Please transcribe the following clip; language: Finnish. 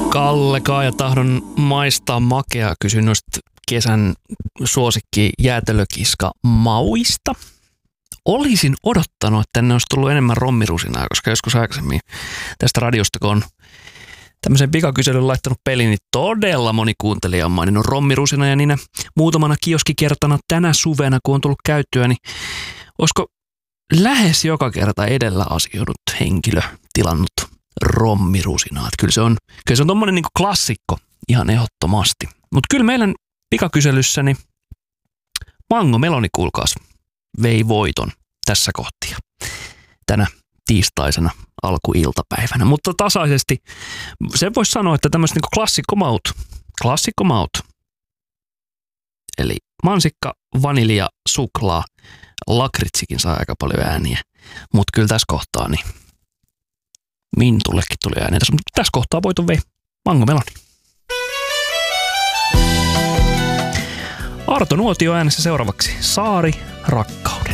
Kallekaa ja tahdon maistaa makea. Kysyn noista kesän suosikki jäätelökiska mauista. Olisin odottanut, että tänne olisi tullut enemmän rommirusinaa, koska joskus aikaisemmin tästä radiosta, kun on tämmöisen pikakyselyn laittanut peliin, niin todella moni kuuntelija on maininnut rommirusina ja niinä muutamana kioskikertana tänä suvena, kun on tullut käyttöä, niin olisiko lähes joka kerta edellä asioinut henkilö tilannut rommirusinaa? Kyllä se on tommonen niinku klassikko ihan ehdottomasti. Mutta kyllä meidän pikakyselyssä niin Mango Meloni, kuulkaas, vei voiton tässä kohtia tänä tiistaisena alkuiltapäivänä. Mutta tasaisesti sen voisi sanoa, että tämmöiset niinku klassikkomaut. Eli mansikka, vanilja, suklaa, lakritsikin saa aika paljon ääniä. Mutta kyllä tässä kohtaa niin Mintullekin tuli ääniä. Tässä kohtaa voiton vei Mango Meloni. Arto Nuotio äänessä seuraavaksi Saari rakkaudesta.